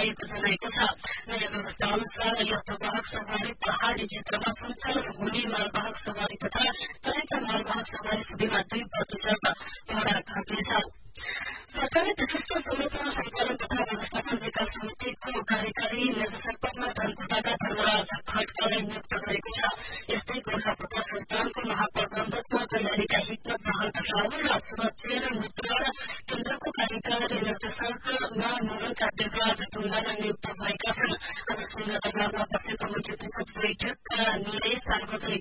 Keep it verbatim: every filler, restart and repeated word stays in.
लगाइएको जनाएको छ। नयाँ व्यवस्था अनुसार यात्रुवाहक सवारी पहाड़ी क्षेत्रमा सञ्चालन हुने मालवाहक सवारी तथा तराईका मालवाहक सवारी सुविधा दुई प्रतिशत भाडा घट्नेछ। सरकारले विशिष्ट संरचना सञ्चालन तथा व्यवस्थापन विकास समितिको कार्यकारी निर्देशक पदमा धनकुटाका धर्मराज खड्कालाई नियुक्त गरेको छ। यस्तै गोर्खापत्र संस्थानको महाप्रबन्धकमा तयारीका हिक्मत बहादुर रावल र सुरक्षेर मित्र केन्द्रको कार्यकारी निर्देशकमा मोहनका देवराज ढुङ्गाना नियुक्त भएका छन्। आज सिंहदरबारमा बसेको मन्त्री परिषद बैठकका निर्देश